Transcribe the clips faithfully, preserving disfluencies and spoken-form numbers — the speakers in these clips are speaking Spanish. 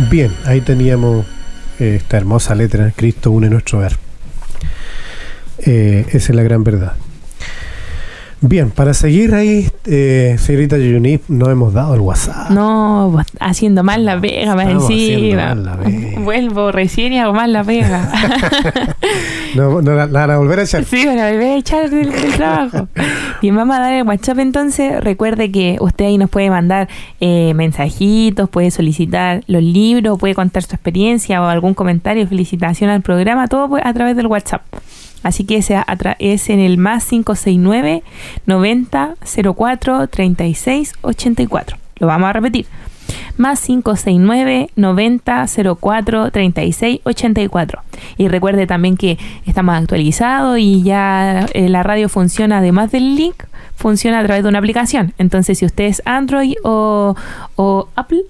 Bien, ahí teníamos eh, esta hermosa letra, Cristo une nuestro hogar. Eh, esa es la gran verdad. Bien, para seguir ahí, eh, señorita Yuni, no hemos dado el WhatsApp. No, haciendo mal la pega, me decía. Vuelvo recién y hago mal la pega. no, no la, la van a volver a echar. Sí, la volver a echar del, del trabajo. Bien, vamos a dar el WhatsApp entonces. Recuerde que usted ahí nos puede mandar eh, mensajitos, puede solicitar los libros, puede contar su experiencia o algún comentario, felicitación al programa, todo a través del WhatsApp. Así que ese es en el más cinco seis nueve, noventa, cero cuatro, treinta y seis, ochenta y cuatro. Lo vamos a repetir. Más cinco seis nueve, noventa, cero cuatro, treinta y seis, ochenta y cuatro. Y recuerde también que estamos actualizados y ya eh, la radio funciona, además del link, funciona a través de una aplicación. Entonces, si usted es Android o, o Apple,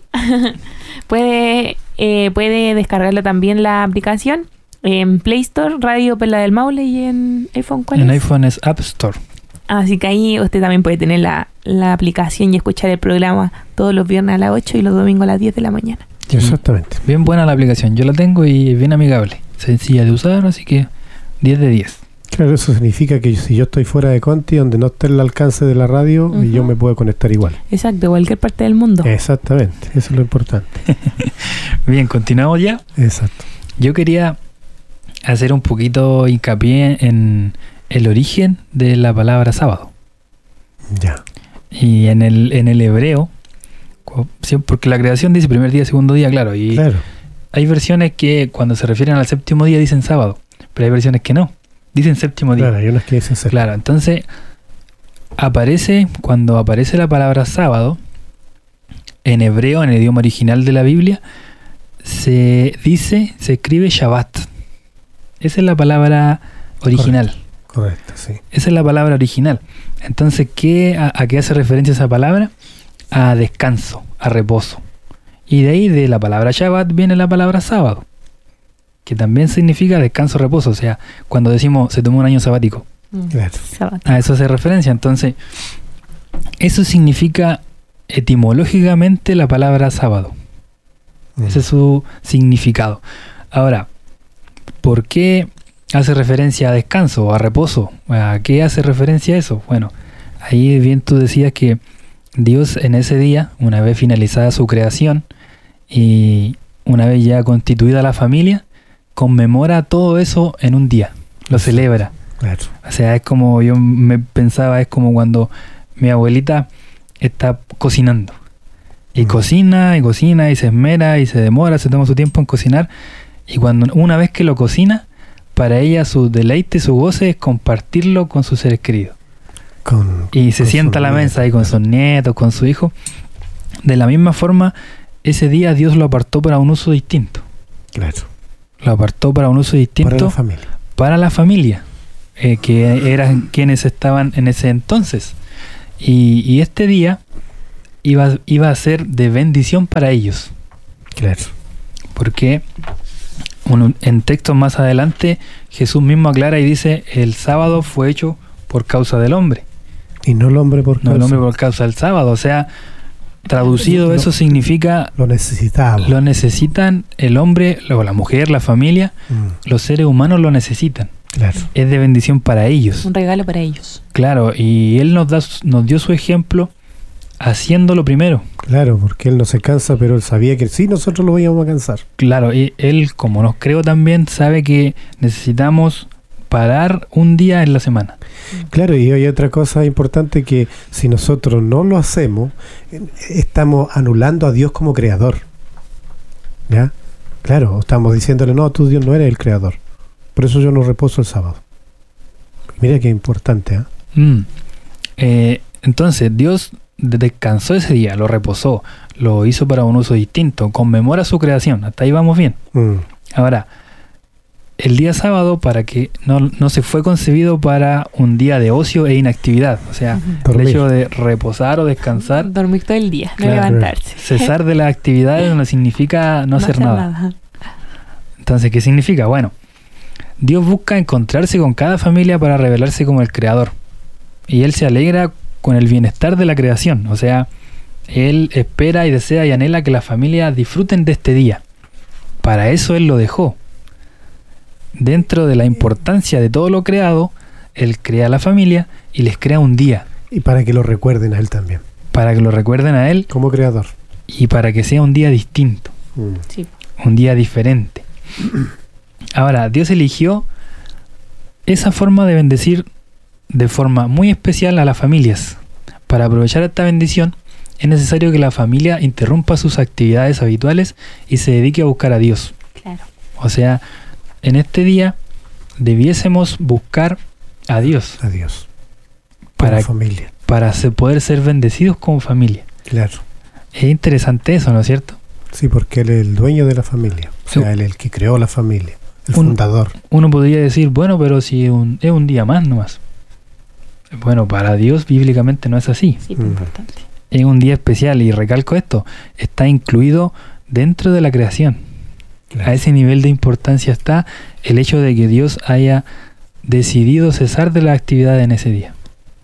puede, eh, puede descargarle también la aplicación. En Play Store, Radio Perla del Maule, y en iPhone, ¿cuál en es? En iPhone es App Store. Así que ahí usted también puede tener la, la aplicación y escuchar el programa todos los viernes a las ocho y los domingos a las diez de la mañana. Exactamente. Bien buena la aplicación, yo la tengo y bien amigable. Sencilla de usar, así que diez de diez. Claro, eso significa que si yo estoy fuera de Conti, donde no esté el alcance de la radio, uh-huh, yo me puedo conectar igual. Exacto, cualquier parte del mundo. Exactamente, eso es lo importante. Bien, continuamos ya. Exacto. Yo quería hacer un poquito hincapié en el origen de la palabra sábado. Ya. Y en el en el hebreo, porque la creación dice primer día, segundo día, claro, y claro, hay versiones que cuando se refieren al séptimo día dicen sábado, pero hay versiones que no, dicen séptimo día. Claro, hay unas que dicen séptimo. Claro, entonces aparece, cuando aparece la palabra sábado, en hebreo, en el idioma original de la Biblia, se dice, se escribe Shabbat. Esa es la palabra original. Correcto, sí. Esa es la palabra original. Entonces, ¿qué, a, ¿a qué hace referencia esa palabra? A descanso, a reposo. Y de ahí, de la palabra Shabbat, viene la palabra sábado, que también significa descanso, reposo. O sea, cuando decimos se tomó un año sabático, claro, a eso hace referencia. Entonces, eso significa etimológicamente la palabra sábado. Mm. Ese es su significado. Ahora, ¿por qué hace referencia a descanso o a reposo? ¿A qué hace referencia eso? Bueno, ahí bien tú decías que Dios en ese día, una vez finalizada su creación y una vez ya constituida la familia, conmemora todo eso en un día, lo celebra. Claro. O sea, es como yo me pensaba, es como cuando mi abuelita está cocinando. Y mm. cocina, y cocina, y se esmera, y se demora, se toma su tiempo en cocinar. Y cuando una vez que lo cocina, para ella su deleite, su goce es compartirlo con sus seres queridos. Con, y se sienta a la mesa ahí con sus nietos, con su hijo. De la misma forma, ese día Dios lo apartó para un uso distinto. Claro. Lo apartó para un uso distinto. Para la familia. Para la familia, eh, que eran quienes estaban en ese entonces. Y, y este día iba, iba a ser de bendición para ellos. Claro. Porque un, en textos más adelante Jesús mismo aclara y dice: el sábado fue hecho por causa del hombre. Y no el hombre por causa. No el hombre por causa del sábado. O sea, traducido lo, eso significa... Lo necesitamos. Lo necesitan el hombre, o la mujer, la familia. Mm. Los seres humanos lo necesitan. Claro. Es de bendición para ellos. Un regalo para ellos. Claro, y Él nos, da, nos dio su ejemplo haciéndolo primero. Claro, porque Él no se cansa, pero Él sabía que sí, nosotros lo íbamos a cansar. Claro, y Él, como nos creó también, sabe que necesitamos parar un día en la semana. Claro, y hay otra cosa importante, que si nosotros no lo hacemos, estamos anulando a Dios como creador. ¿Ya? Claro, estamos diciéndole: no, tú Dios no eres el creador. Por eso yo no reposo el sábado. Mira qué importante, ¿eh? Mm. Eh, entonces, Dios descansó ese día, lo reposó, lo hizo para un uso distinto, conmemora su creación. Hasta ahí vamos bien. Mm. Ahora, el día sábado, para que no, no se fue concebido para un día de ocio e inactividad. O sea, uh-huh. el hecho de reposar o descansar. Dormir todo el día, claro, no levantarse. Cesar de las actividades no significa no, no hacer, hacer nada. nada. Entonces, ¿qué significa? Bueno, Dios busca encontrarse con cada familia para revelarse como el creador. Y Él se alegra con el bienestar de la creación. O sea, Él espera y desea y anhela que las familias disfruten de este día. Para eso Él lo dejó. Dentro de la importancia de todo lo creado, Él crea la familia y les crea un día. Y para que lo recuerden a Él también. Para que lo recuerden a Él. Como creador. Y para que sea un día distinto. Mm. Sí. Un día diferente. Ahora, Dios eligió esa forma de bendecir de forma muy especial a las familias. Para aprovechar esta bendición, es necesario que la familia interrumpa sus actividades habituales y se dedique a buscar a Dios. Claro. O sea, en este día debiésemos buscar a Dios. A Dios. Para, Como familia. para se- poder ser bendecidos como familia. Claro. Es interesante eso, ¿no es cierto? Sí, porque Él es el dueño de la familia. O sea, Sí. Él es el que creó la familia. El Un- fundador. Uno podría decir, bueno, pero si es un, es un día más nomás. Bueno, para Dios bíblicamente no es así. Sí, Mm. importante. Es un día especial y recalco esto, está incluido dentro de la creación. Claro. A ese nivel de importancia está el hecho de que Dios haya decidido cesar de la actividad en ese día.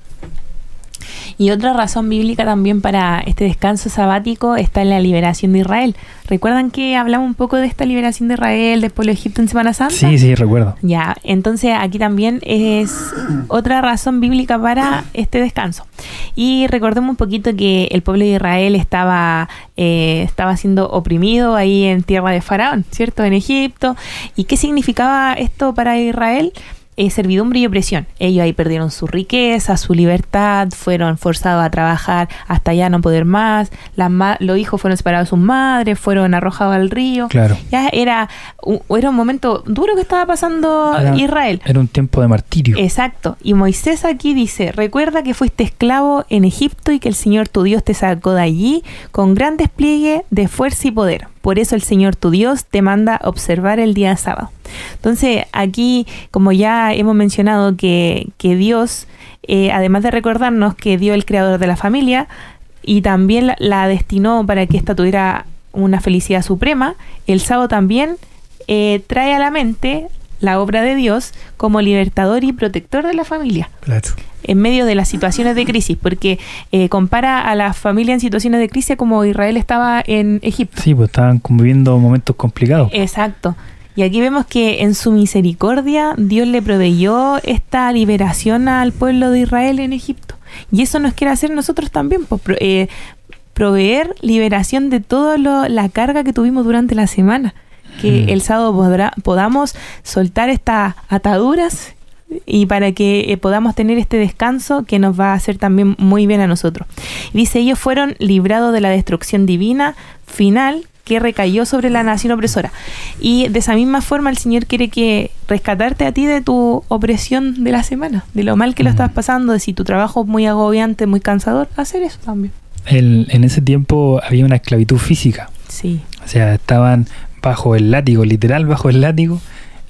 Y otra razón bíblica también para este descanso sabático está en la liberación de Israel. ¿Recuerdan que hablamos un poco de esta liberación de Israel, del pueblo de Egipto en Semana Santa? Sí, sí, recuerdo. Ya, entonces aquí también es otra razón bíblica para este descanso. Y recordemos un poquito que el pueblo de Israel estaba, eh, estaba siendo oprimido ahí en tierra de Faraón, ¿cierto? En Egipto. ¿Y qué significaba esto para Israel? Eh, servidumbre y opresión. Ellos ahí perdieron su riqueza, su libertad, fueron forzados a trabajar hasta ya no poder más, las ma- los hijos fueron separados de sus madres, fueron arrojados al río. Claro. Ya era un, era un momento duro que estaba pasando Era- Israel. Era un tiempo de martirio. Exacto. Y Moisés aquí dice, recuerda que fuiste esclavo en Egipto y que el Señor tu Dios te sacó de allí con gran despliegue de fuerza y poder. Por eso el Señor tu Dios te manda observar el día sábado. Entonces, aquí, como ya hemos mencionado que, que Dios, eh, además de recordarnos que Dios es el creador de la familia y también la, la destinó para que ésta tuviera una felicidad suprema, el sábado también eh, trae a la mente la obra de Dios como libertador y protector de la familia Claro. en medio de las situaciones de crisis, porque eh, compara a la familia en situaciones de crisis como Israel estaba en Egipto. Sí, pues estaban conviviendo momentos complicados. Exacto. Y aquí vemos que en su misericordia Dios le proveyó esta liberación al pueblo de Israel en Egipto. Y eso nos quiere hacer nosotros también, pues, pro- eh, proveer liberación de toda la carga que tuvimos durante la semana. Que Mm. el sábado podrá, podamos soltar estas ataduras y para que eh, podamos tener este descanso que nos va a hacer también muy bien a nosotros. Dice, ellos fueron librados de la destrucción divina final que recayó sobre la nación opresora. Y de esa misma forma el Señor quiere que rescatarte a ti de tu opresión de la semana, de lo mal que lo Mm. estás pasando, de si tu trabajo es muy agobiante, muy cansador, hacer eso también. El- en ese tiempo había una esclavitud física. Sí, O sea, estaban bajo el látigo, literal bajo el látigo.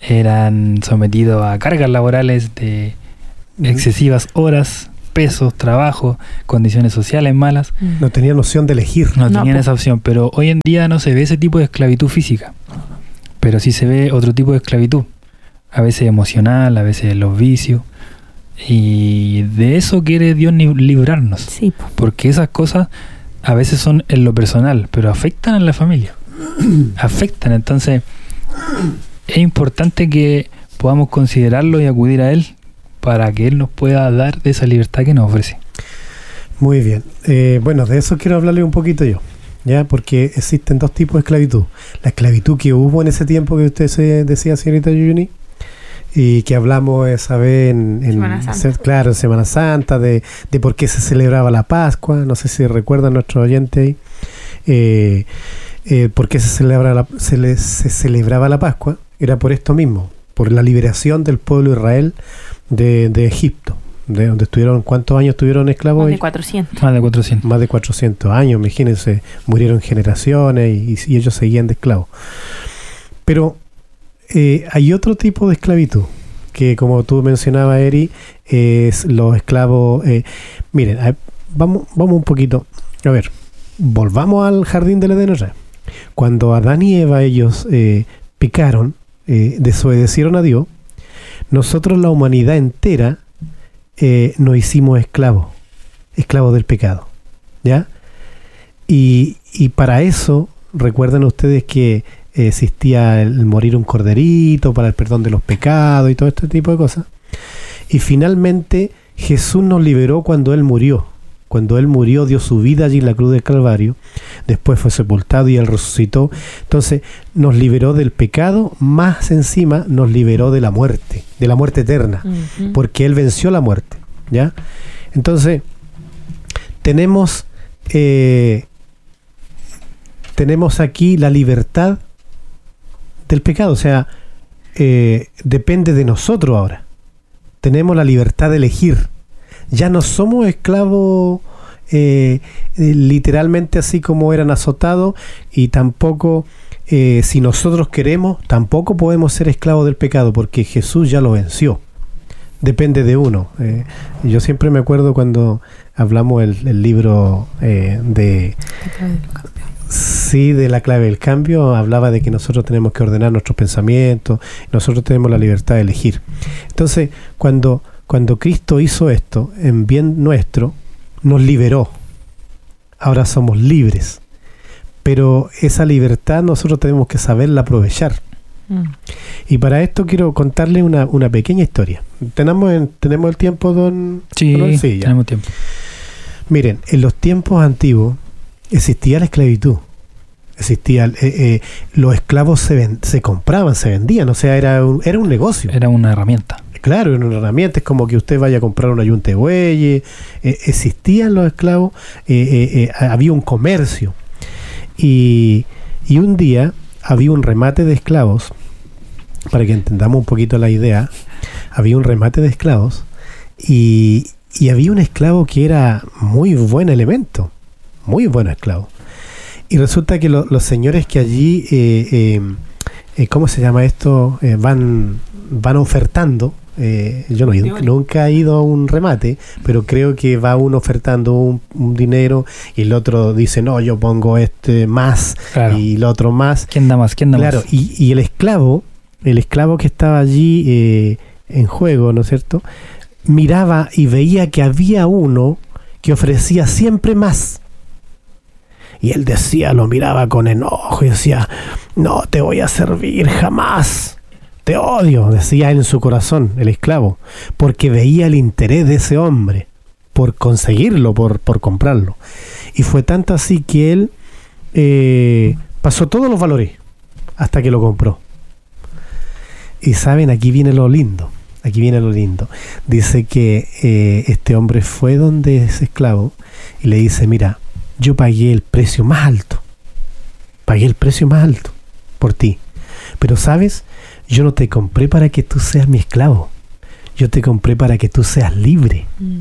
Eran sometidos a cargas laborales de excesivas horas, pesos, trabajo, condiciones sociales malas. No tenía noción de elegir. No No, tenían po. esa opción, pero hoy en día no se ve ese tipo de esclavitud física. Pero sí se ve otro tipo de esclavitud. A veces emocional, a veces los vicios. Y de eso quiere Dios ni- librarnos. sí, po. Porque esas cosas a veces son en lo personal, pero afectan a la familia. Afectan, entonces es importante que podamos considerarlo y acudir a Él para que Él nos pueda dar de esa libertad que nos ofrece. Muy bien. Eh, bueno, de eso quiero hablarle un poquito yo, ¿ya? Porque existen dos tipos de esclavitud. La esclavitud que hubo en ese tiempo que usted se decía, señorita Yuyuni, y que hablamos esa vez en, en Semana Santa. se- claro, en Semana Santa, de, de por qué se celebraba la Pascua. No sé si recuerdan nuestro oyente ahí. Eh, eh, por qué se, celebra la, se, le- se celebraba la Pascua. Era por esto mismo, por la liberación del pueblo de Israel de, de Egipto, de donde estuvieron, ¿cuántos años estuvieron esclavos? Más de ahí? cuatrocientos. Más de cuatrocientos. Más de cuatrocientos años, imagínense, murieron generaciones y, y ellos seguían de esclavos. Pero eh, hay otro tipo de esclavitud, que como tú mencionabas, Eri, es los esclavos... eh, miren, a- vamos, vamos un poquito, a ver, volvamos al jardín del Edén otra vez. Cuando Adán y Eva, ellos eh, pecaron, eh, desobedecieron a Dios, nosotros la humanidad entera eh, nos hicimos esclavos, esclavos del pecado, ¿ya? Y, y para eso, recuerden ustedes que existía el morir un corderito para el perdón de los pecados y todo este tipo de cosas. Y finalmente Jesús nos liberó cuando Él murió. Cuando Él murió, dio su vida allí en la cruz del Calvario. Después fue sepultado y Él resucitó. Entonces nos liberó del pecado, más encima nos liberó de la muerte, de la muerte eterna, uh-huh. porque Él venció la muerte, ¿ya? Entonces tenemos eh, tenemos aquí la libertad del pecado. O sea, eh, depende de nosotros ahora. Tenemos la libertad de elegir. Ya no somos esclavos eh, eh, literalmente así como eran azotados, y tampoco eh, si nosotros queremos tampoco podemos ser esclavos del pecado, porque Jesús ya lo venció. Depende de uno. Eh, yo siempre me acuerdo cuando hablamos el, el libro eh, de sí de la clave del cambio, hablaba de que nosotros tenemos que ordenar nuestros pensamientos, nosotros tenemos la libertad de elegir. Entonces cuando Cuando Cristo hizo esto en bien nuestro, nos liberó. Ahora somos libres. Pero esa libertad nosotros tenemos que saberla aprovechar. Mm. Y para esto quiero contarle una, una pequeña historia. ¿Tenemos, en, ¿Tenemos el tiempo, don? Sí, don? sí tenemos tiempo. Miren, en los tiempos antiguos existía la esclavitud. Existía, eh, eh, los esclavos se, ven, se compraban, se vendían. O sea, era un, era un negocio. Era una herramienta. Claro, era una herramienta. Es como que usted vaya a comprar una yunta de bueyes. Eh, existían los esclavos, eh, eh, eh, había un comercio. Y, y un día había un remate de esclavos, para que entendamos un poquito la idea. Había un remate de esclavos y, y había un esclavo que era muy buen elemento, muy buen esclavo. Y resulta que lo, los señores que allí, eh, eh, eh, ¿cómo se llama esto? Eh, van, van ofertando. Eh, yo no, nunca he ido a un remate, pero creo que va uno ofertando un, un dinero y el otro dice, no, yo pongo este más, claro. Y el otro más. ¿Quién da más? ¿Quién da claro, más? Y, y el esclavo, el esclavo que estaba allí eh, en juego, ¿no es cierto? Miraba y veía que había uno que ofrecía siempre más. Y él decía, lo miraba con enojo y decía, no te voy a servir jamás. Te odio, decía él en su corazón, el esclavo, porque veía el interés de ese hombre por conseguirlo, por, por comprarlo. Y fue tanto así que él eh, pasó todos los valores hasta que lo compró. Y saben, aquí viene lo lindo, aquí viene lo lindo. Dice que eh, este hombre fue donde ese esclavo y le dice, mira, yo pagué el precio más alto, pagué el precio más alto por ti, pero ¿sabes? Yo no te compré para que tú seas mi esclavo. Yo te compré para que tú seas libre. Mm.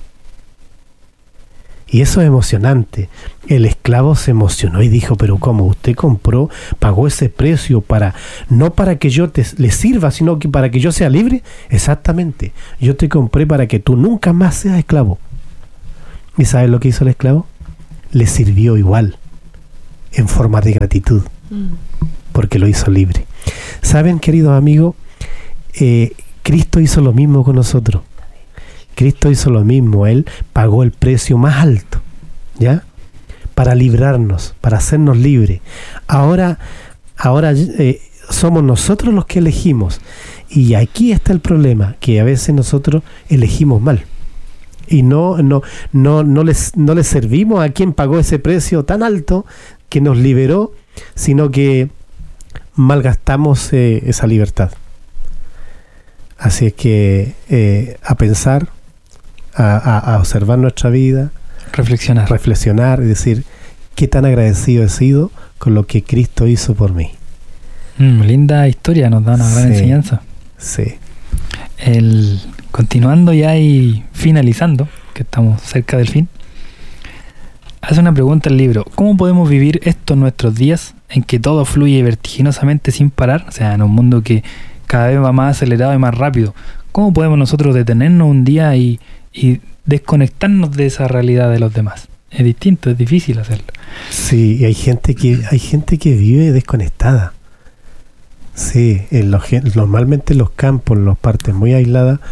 Y eso es emocionante. El esclavo se emocionó y dijo, pero ¿cómo? Usted compró, pagó ese precio para, no para que yo te, le sirva, sino que para que yo sea libre. Exactamente. Yo te compré para que tú nunca más seas esclavo. ¿Y sabes lo que hizo el esclavo? Le sirvió igual, en forma de gratitud, mm. porque lo hizo libre. ¿Saben, queridos amigos? Eh, Cristo hizo lo mismo con nosotros. Cristo hizo lo mismo. Él pagó el precio más alto, ¿ya? Para librarnos, para hacernos libres. Ahora, ahora eh, somos nosotros los que elegimos. Y aquí está el problema, que a veces nosotros elegimos mal. Y no, no, no, no, les, no les servimos a quien pagó ese precio tan alto que nos liberó, sino que malgastamos eh, esa libertad. Así es que eh, a pensar, a, a, a observar nuestra vida, reflexionar, reflexionar y decir qué tan agradecido he sido con lo que Cristo hizo por mí. Mm, linda historia, nos da una gran sí, enseñanza. Sí. El, continuando ya y finalizando, que estamos cerca del fin, hace una pregunta el libro: ¿cómo podemos vivir estos nuestros días en que todo fluye vertiginosamente sin parar? O sea, en un mundo que cada vez va más acelerado y más rápido. ¿Cómo podemos nosotros detenernos un día y, y desconectarnos de esa realidad de los demás? Es distinto, es difícil hacerlo. Sí, y hay gente que hay gente que vive desconectada. Sí, en los, normalmente en los campos, en las partes muy aisladas,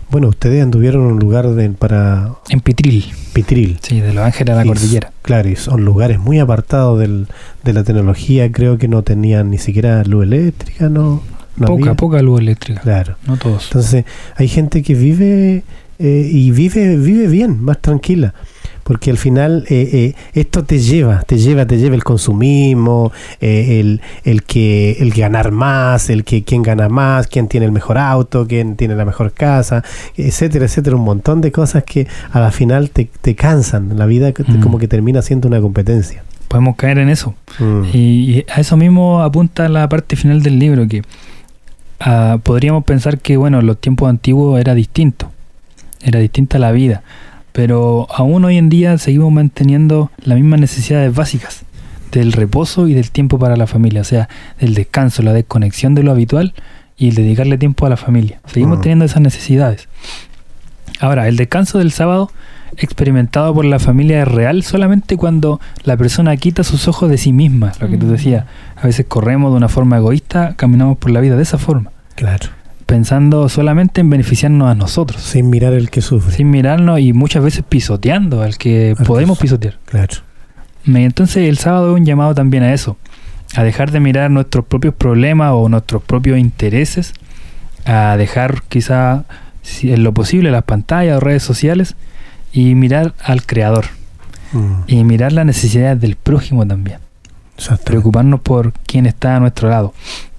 Bueno, ustedes anduvieron en un lugar de, para En Pitril, Pitril. sí, de Los Ángeles a la Y cordillera. s- Claro, y son lugares muy apartados del, de la tecnología. Creo que no tenían ni siquiera luz eléctrica, no, no Poca, había. poca luz eléctrica. Claro. No todos. Entonces, hay gente que vive eh, y vive vive bien, más tranquila. Porque al final eh, eh, esto te lleva, te lleva, te lleva el consumismo, eh, el, el que el ganar más, el que quién gana más, quién tiene el mejor auto, quién tiene la mejor casa, etcétera, etcétera, un montón de cosas que a la final te, te cansan, la vida que te- Mm. como que termina siendo una competencia. Podemos caer en eso. Mm. Y, y a eso mismo apunta la parte final del libro, que ah, podríamos pensar que, bueno, en los tiempos antiguos era distinto, era distinta la vida, pero aún hoy en día seguimos manteniendo las mismas necesidades básicas del reposo y del tiempo para la familia, o sea, del descanso, la desconexión de lo habitual y el dedicarle tiempo a la familia. Seguimos Mm. teniendo esas necesidades. Ahora, el descanso del sábado experimentado por la familia es real solamente cuando la persona quita sus ojos de sí misma, lo que tú Mm. decías. A veces corremos de una forma egoísta, caminamos por la vida de esa forma, Claro, pensando solamente en beneficiarnos a nosotros, sin mirar el que sufre. sin mirarnos y muchas veces pisoteando al que Al que podemos sufre. pisotear. Claro. Me- Entonces el sábado es un llamado también a eso, a dejar de mirar nuestros propios problemas o nuestros propios intereses, a dejar quizá si en lo posible las pantallas o redes sociales y mirar al Creador Mm. y mirar las necesidades del prójimo también, Exactamente. preocuparnos por quién está a nuestro lado.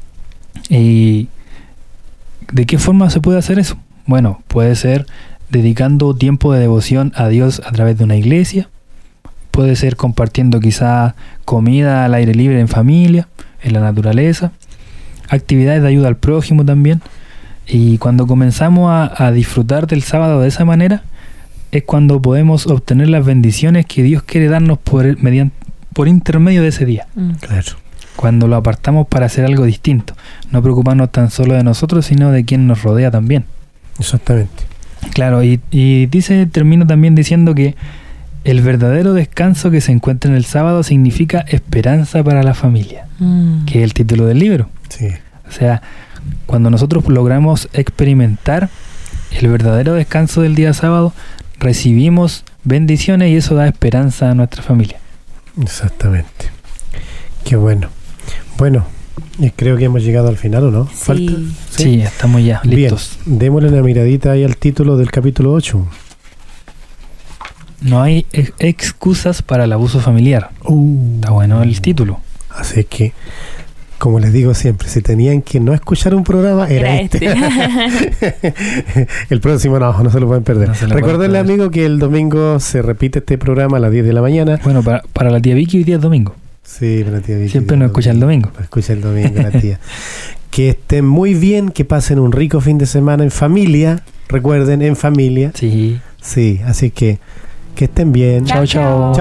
¿Y de qué forma se puede hacer eso? Bueno, puede ser dedicando tiempo de devoción a Dios a través de una iglesia, puede ser compartiendo quizá comida al aire libre en familia, en la naturaleza, actividades de ayuda al prójimo también. Y cuando comenzamos a, a disfrutar del sábado de esa manera, es cuando podemos obtener las bendiciones que Dios quiere darnos por, el- mediante, por intermedio de ese día. Mm. Claro. Cuando lo apartamos para hacer algo distinto, no preocuparnos tan solo de nosotros, sino de quien nos rodea también. Exactamente. Claro, y, y dice, termino también diciendo que el verdadero descanso que se encuentra en el sábado significa esperanza para la familia, Mm. que es el título del libro. Sí. O sea, cuando nosotros logramos experimentar el verdadero descanso del día sábado, recibimos bendiciones y eso da esperanza a nuestra familia. Exactamente. Qué bueno. Bueno, y creo que hemos llegado al final, ¿o no? Sí. Sí, estamos ya Bien, listos. démosle una miradita ahí al título del capítulo ocho. No hay ex- excusas para el abuso familiar. Está bueno el título. Así que, como les digo siempre, si tenían que no escuchar un programa, era, Era este. este. El próximo no, no se lo pueden perder. No se lo pueden Recordarle, perder. amigo, que el domingo se repite este programa a las diez de la mañana. Bueno, para, para la tía Vicky hoy día es domingo. Sí, la tía Vicky. Siempre nos escucha el domingo. Nos escucha el domingo la tía. Que estén muy bien, que pasen un rico fin de semana en familia. Recuerden, en familia. Sí. Sí, así que que estén bien. Chao, chao.